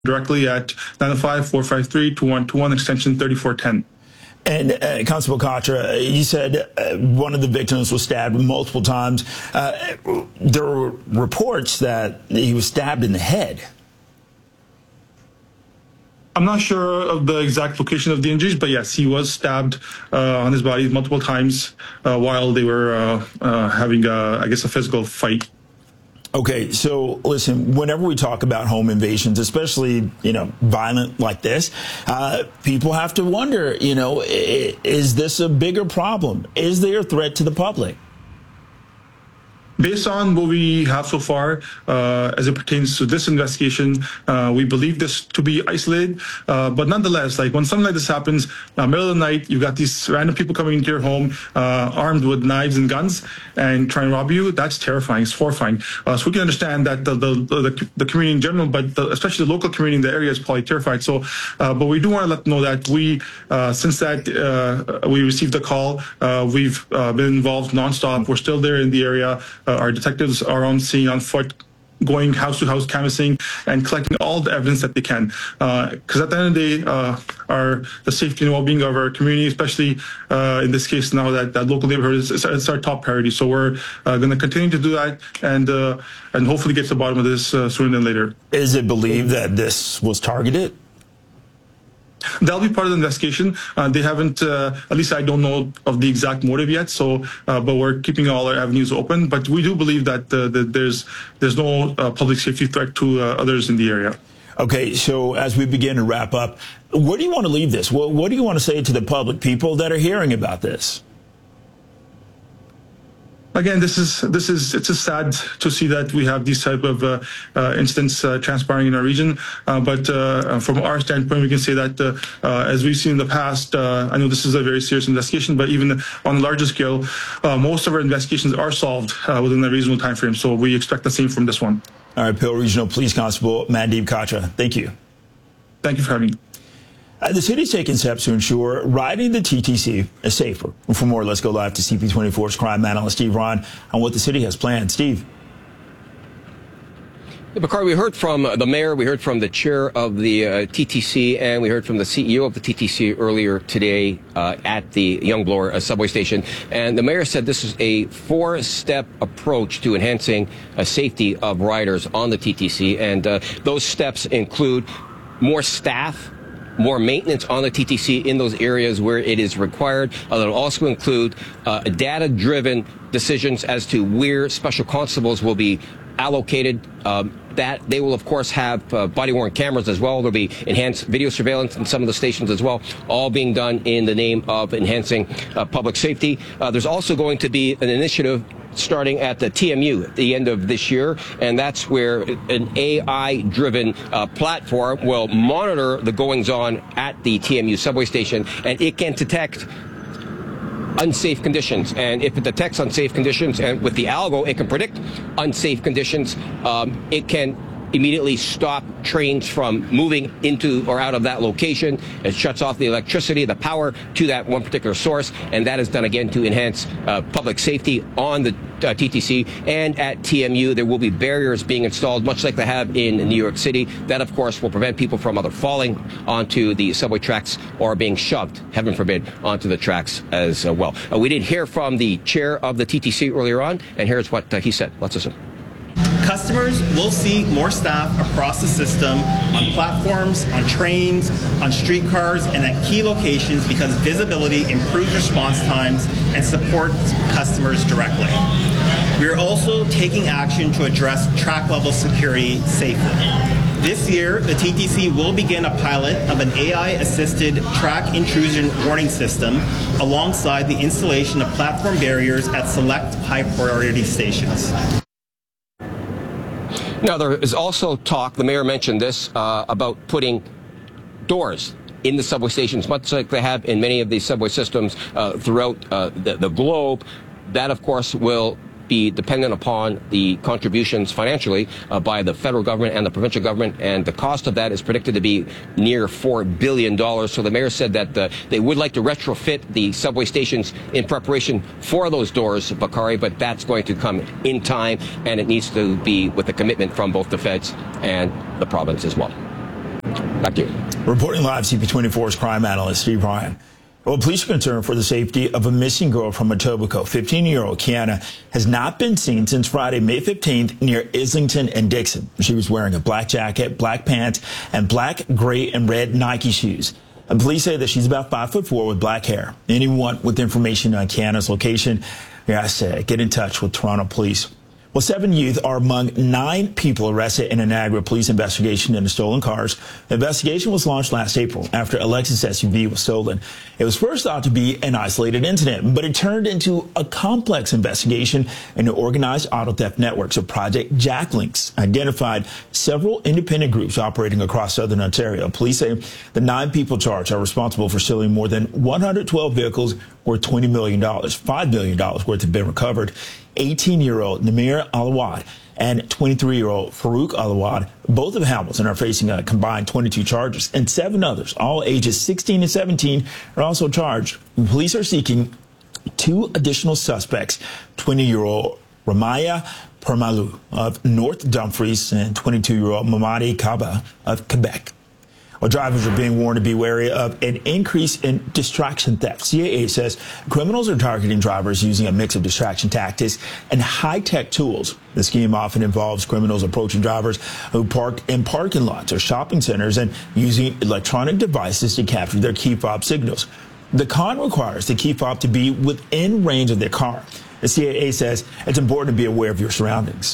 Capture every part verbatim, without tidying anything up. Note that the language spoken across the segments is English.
directly at nine oh five, four five three, two one two one, extension thirty-four ten. And uh, Constable Katra, you said uh, one of the victims was stabbed multiple times. Uh, there were reports that he was stabbed in the head. I'm not sure of the exact location of the injuries, but yes, he was stabbed uh, on his body multiple times uh, while they were uh, uh, having, uh, I guess, a physical fight. Okay, so listen, whenever we talk about home invasions, especially, you know, violent like this, uh, people have to wonder, you know, is this a bigger problem? Is there a threat to the public? Based on what we have so far, uh, as it pertains to this investigation, uh, we believe this to be isolated. Uh, but nonetheless, like when something like this happens, uh, middle of the night, you've got these random people coming into your home, uh, armed with knives and guns, and trying to rob you. That's terrifying. It's horrifying. Uh, so we can understand that the the, the, the community in general, but the, especially the local community in the area, is probably terrified. So, uh, but we do want to let them know that we, uh, since that uh, we received the call, uh, we've uh, been involved nonstop. We're still there in the area. Uh, our detectives are on scene, on foot, going house to house, canvassing and collecting all the evidence that they can. Because uh, at the end of the day, uh, our the safety and well-being of our community, especially uh, in this case now that that local neighborhood is, is our top priority. So we're uh, going to continue to do that and uh, and hopefully get to the bottom of this uh, sooner than later. Is it believed that this was targeted? That'll be part of the investigation. Uh, they haven't, uh, at least I don't know of the exact motive yet. So, uh, but we're keeping all our avenues open. But we do believe that, uh, that there's there's no uh, public safety threat to uh, others in the area. Okay, so as we begin to wrap up, where do you want to leave this? What, what do you want to say to the public, people that are hearing about this? Again, this is this is it's just sad to see that we have these type of uh, uh, incidents uh, transpiring in our region. Uh, but uh, from our standpoint, we can say that uh, uh, as we've seen in the past, uh, I know this is a very serious investigation, but even on a larger scale, uh, most of our investigations are solved uh, within a reasonable time frame. So we expect the same from this one. All right, Peel Regional Police Constable Mandeep Katra, thank you. Thank you for having me. Uh, the city's taking steps to ensure riding the T T C is safer. For more, let's go live to C P twenty-four's crime analyst Steve Ron on what the city has planned. Steve. Yeah, Bakari, we heard from the mayor, we heard from the chair of the uh, T T C, and we heard from the C E O of the T T C earlier today uh, at the Yonge Bloor uh, subway station. And the mayor said this is a four-step approach to enhancing uh, safety of riders on the T T C. And uh, those steps include more staff, more maintenance on the T T C in those areas where it is required. Uh, it'll also include uh, data-driven decisions as to where special constables will be allocated. Um, that they will, of course, have uh, body-worn cameras as well. There'll be enhanced video surveillance in some of the stations as well, all being done in the name of enhancing uh, public safety. Uh, there's also going to be an initiative starting at the T M U at the end of this year, and that's where an A I-driven uh, platform will monitor the goings-on at the T M U subway station, and it can detect unsafe conditions. And if it detects unsafe conditions, and with the algo, it can predict unsafe conditions, um, it can immediately stop trains from moving into or out of that location. It shuts off the electricity, the power to that one particular source, and that is done again to enhance uh, public safety on the uh, T T C. And at T M U, there will be barriers being installed, much like they have in New York City. That, of course, will prevent people from either falling onto the subway tracks or being shoved, heaven forbid, onto the tracks as uh, well. Uh, we did hear from the chair of the T T C earlier on, and here's what uh, he said. Let's listen. Customers will see more staff across the system on platforms, on trains, on streetcars, and at key locations because visibility improves response times and supports customers directly. We are also taking action to address track-level security safely. This year, the T T C will begin a pilot of an A I-assisted track intrusion warning system alongside the installation of platform barriers at select high-priority stations. Now, there is also talk, the mayor mentioned this, uh, about putting doors in the subway stations, much like they have in many of these subway systems uh, throughout uh, the, the globe. That, of course, will be dependent upon the contributions financially uh, by the federal government and the provincial government, and the cost of that is predicted to be near four billion dollars. So the mayor said that uh, they would like to retrofit the subway stations in preparation for those doors, Bakari, but that's going to come in time, and it needs to be with a commitment from both the feds and the province as well. Back to you. Reporting live, C P twenty-four's crime analyst Steve Ryan. Well, police are concerned for the safety of a missing girl from Etobicoke. fifteen-year-old Kiana has not been seen since Friday, May fifteenth, near Islington and Dixon. She was wearing a black jacket, black pants, and black, gray, and red Nike shoes. And police say that she's about five foot four with black hair. Anyone with information on Kiana's location, yes, get in touch with Toronto Police. Well, seven youth are among nine people arrested in a Niagara police investigation into stolen cars. The investigation was launched last April after a Lexus S U V was stolen. It was first thought to be an isolated incident, but it turned into a complex investigation into organized auto theft networks. So Project Jacklinks identified several independent groups operating across southern Ontario. Police say the nine people charged are responsible for stealing more than one hundred twelve vehicles worth twenty million dollars. five million dollars worth have been recovered. eighteen-year-old Namir Alawad and twenty-three-year-old Farouk Alawad, both of Hamilton, are facing a combined twenty-two charges, and seven others, all ages sixteen and seventeen, are also charged. Police are seeking two additional suspects, twenty-year-old Ramaya Permalu of North Dumfries and twenty-two-year-old Mamadi Kaba of Quebec. Well, drivers are being warned to be wary of an increase in distraction theft. C A A says criminals are targeting drivers using a mix of distraction tactics and high-tech tools. The scheme often involves criminals approaching drivers who park in parking lots or shopping centers and using electronic devices to capture their key fob signals. The con requires the key fob to be within range of their car. The C A A says it's important to be aware of your surroundings.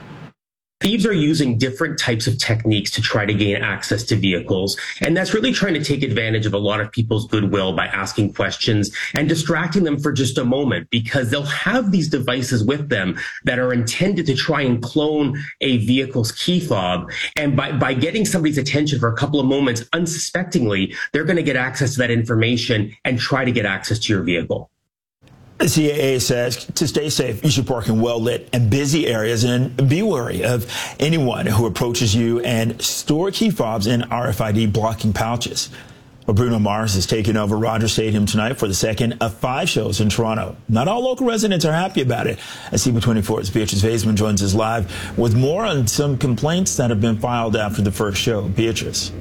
Thieves are using different types of techniques to try to gain access to vehicles, and that's really trying to take advantage of a lot of people's goodwill by asking questions and distracting them for just a moment, because they'll have these devices with them that are intended to try and clone a vehicle's key fob, and by, by getting somebody's attention for a couple of moments, unsuspectingly, they're going to get access to that information and try to get access to your vehicle. The C A A says to stay safe, you should park in well-lit and busy areas and be wary of anyone who approaches you, and store key fobs in R F I D blocking pouches. Well, Bruno Mars is taking over Rogers Stadium tonight for the second of five shows in Toronto. Not all local residents are happy about it. As C B twenty-four's Beatrice Vaisman joins us live with more on some complaints that have been filed after the first show. Beatrice.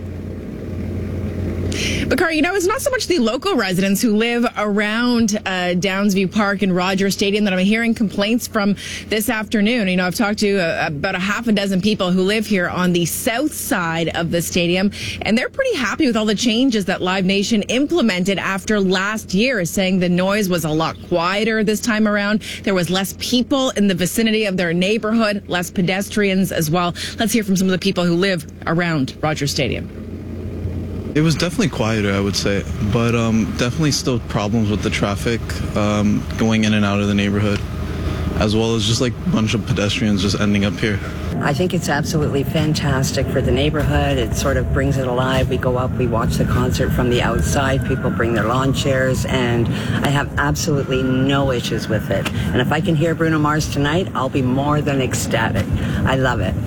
Bakar, you know, it's not so much the local residents who live around uh, Downsview Park and Rogers Stadium that I'm hearing complaints from this afternoon. You know, I've talked to uh, about a half a dozen people who live here on the south side of the stadium, and they're pretty happy with all the changes that Live Nation implemented after last year, saying the noise was a lot quieter this time around. There was less people in the vicinity of their neighborhood, less pedestrians as well. Let's hear from some of the people who live around Rogers Stadium. It was definitely quieter, I would say, but um, definitely still problems with the traffic um, going in and out of the neighborhood, as well as just like a bunch of pedestrians just ending up here. I think it's absolutely fantastic for the neighborhood. It sort of brings it alive. We go up, we watch the concert from the outside. People bring their lawn chairs, and I have absolutely no issues with it. And if I can hear Bruno Mars tonight, I'll be more than ecstatic. I love it.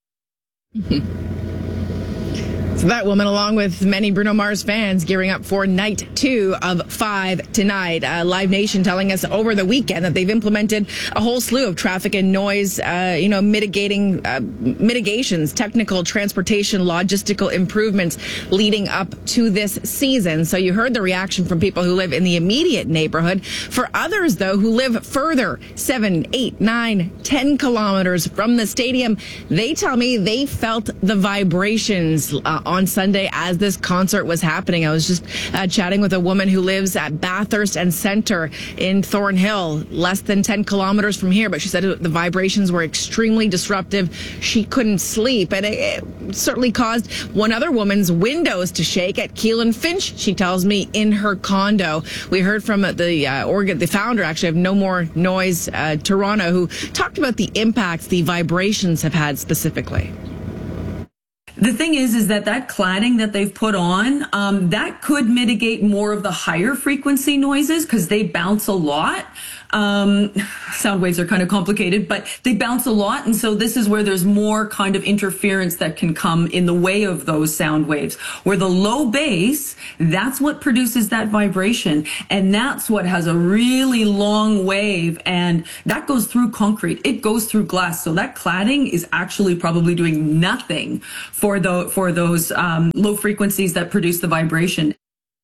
So that woman, along with many Bruno Mars fans, gearing up for night two of five tonight. Uh, Live Nation telling us over the weekend that they've implemented a whole slew of traffic and noise, uh, you know, mitigating uh, mitigations, technical, transportation, logistical improvements leading up to this season. So you heard the reaction from people who live in the immediate neighborhood. For others, though, who live further, seven, eight, nine, ten kilometers from the stadium, they tell me they felt the vibrations uh, on Sunday as this concert was happening. I was just uh, chatting with a woman who lives at Bathurst and Centre in Thornhill, less than ten kilometers from here, but she said the vibrations were extremely disruptive. She couldn't sleep, and it, it certainly caused one other woman's windows to shake at Keelan Finch, she tells me, in her condo. We heard from the uh, organ, the founder, actually, of No More Noise uh, Toronto, who talked about the impacts the vibrations have had specifically. The thing is, is that that cladding that they've put on, um, that could mitigate more of the higher frequency noises because they bounce a lot. Um, sound waves are kind of complicated, but they bounce a lot. And so this is where there's more kind of interference that can come in the way of those sound waves. Where the low bass, that's what produces that vibration. And that's what has a really long wave. And that goes through concrete. It goes through glass. So that cladding is actually probably doing nothing for the, for those um, low frequencies that produce the vibration.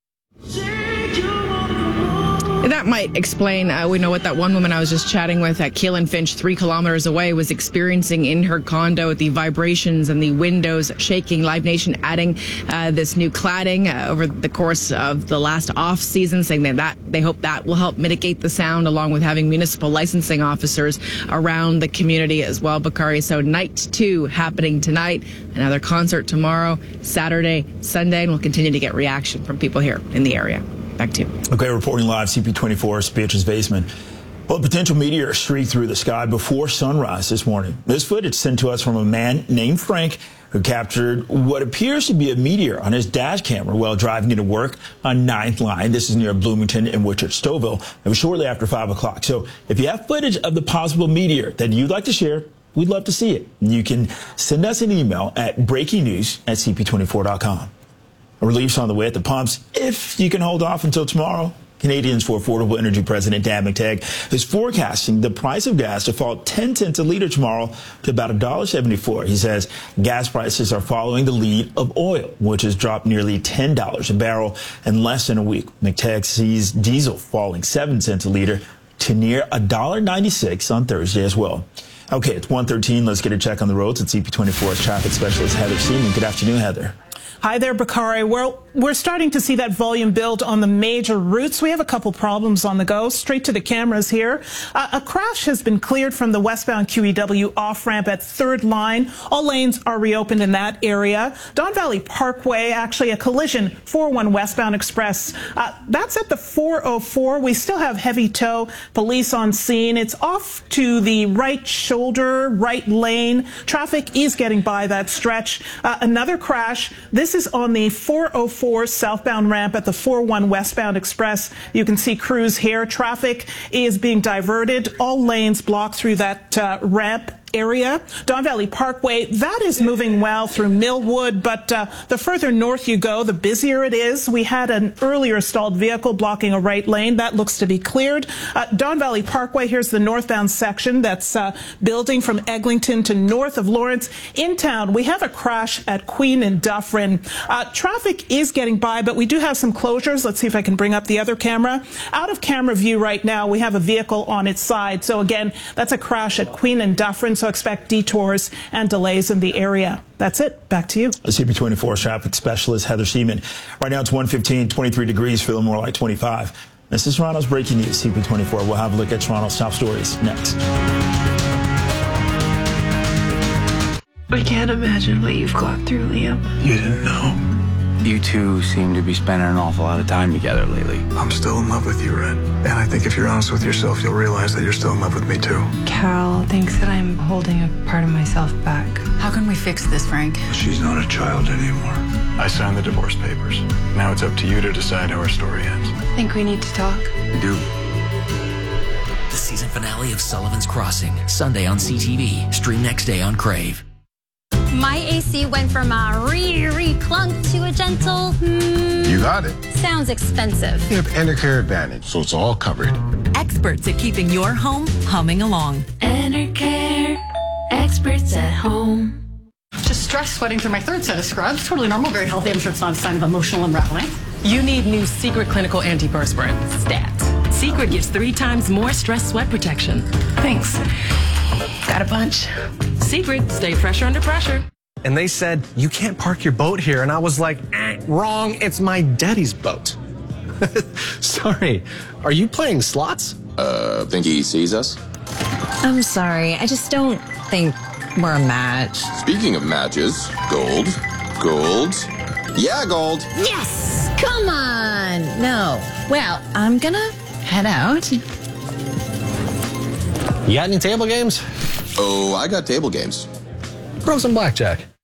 That might explain, uh, we know what that one woman I was just chatting with at Keelan Finch, three kilometers away, was experiencing in her condo, the vibrations and the windows shaking. Live Nation adding uh, this new cladding uh, over the course of the last off season, saying that, that they hope that will help mitigate the sound, along with having municipal licensing officers around the community as well, Bakari. So night two happening tonight, another concert tomorrow, Saturday, Sunday, and we'll continue to get reaction from people here in the area. Back to you. Okay, reporting live, C P twenty-four's Beatrice Baseman. Well, a potential meteor streaked through the sky before sunrise this morning. This footage sent to us from a man named Frank who captured what appears to be a meteor on his dash camera while driving into work on ninth line. This is near Bloomington and Wichita-Stouffville. It was shortly after five o'clock. So if you have footage of the possible meteor that you'd like to share, we'd love to see it. You can send us an email at breaking news at c p twenty-four dot com. Relief's on the way at the pumps if you can hold off until tomorrow. Canadians for Affordable Energy President Dan McTeague is forecasting the price of gas to fall ten cents a liter tomorrow to about one dollar seventy-four. He says gas prices are following the lead of oil, which has dropped nearly ten dollars a barrel in less than a week. McTeague sees diesel falling seven cents a liter to near one dollar ninety-six on Thursday as well. Okay, it's one thirteen. Let's get a check on the roads at C P twenty-four's traffic specialist Heather Seaman. Good afternoon, Heather. Hi there, Bakari. Well, we're starting to see that volume build on the major routes. We have a couple problems on the go. Straight to the cameras here. Uh, a crash has been cleared from the westbound Q E W off-ramp at third line. All lanes are reopened in that area. Don Valley Parkway, actually a collision, four oh one westbound express. Uh, that's at the four oh four. We still have heavy tow. Police on scene. It's off to the right shoulder, right lane. Traffic is getting by that stretch. Uh, another crash. This This is on the four oh four southbound ramp at the four oh one westbound express. You can see crews here. Traffic is being diverted. All lanes blocked through that uh, ramp area. Don Valley Parkway, that is moving well through Millwood, but uh, the further north you go, the busier it is. We had an earlier stalled vehicle blocking a right lane. That looks to be cleared. Uh, Don Valley Parkway, here's the northbound section that's uh, building from Eglinton to north of Lawrence. In town, we have a crash at Queen and Dufferin. Uh, traffic is getting by, but we do have some closures. Let's see if I can bring up the other camera. Out of camera view right now, we have a vehicle on its side. So again, that's a crash at Queen and Dufferin. So expect detours and delays in the area. That's it. Back to you. C P twenty-four's traffic specialist Heather Seaman. Right now it's one fifteen, twenty-three degrees, feeling more like twenty-five. This is Toronto's Breaking News, C P twenty-four. We'll have a look at Toronto's top stories next. I can't imagine what you've gone through, Liam. You didn't know. You two seem to be spending an awful lot of time together lately. I'm still in love with you, Red. And I think if you're honest with yourself, you'll realize that you're still in love with me, too. Carol thinks that I'm holding a part of myself back. How can we fix this, Frank? She's not a child anymore. I signed the divorce papers. Now it's up to you to decide how our story ends. I think we need to talk. We do. The season finale of Sullivan's Crossing, Sunday on C T V. Stream next day on Crave. My A C went from a re-re clunk to a gentle hmm. You got it. Sounds expensive. You have Enercare Advantage, so it's all covered. Experts at keeping your home humming along. Enercare, experts at home. Just stress sweating through my third set of scrubs. Totally normal, very healthy. I'm sure it's not a sign of emotional unraveling. You need new Secret Clinical Antiperspirant, STAT. Secret gives three times more stress sweat protection. Thanks. Got a bunch. Secret, stay fresher under pressure. And they said, you can't park your boat here. And I was like, eh, wrong, it's my daddy's boat. Sorry, are you playing slots? Uh, think he sees us? I'm sorry, I just don't think we're a match. Speaking of matches, gold, gold, yeah, gold. Yes, come on. No, well, I'm gonna head out. You got any table games? Oh, I got table games. Throw some blackjack.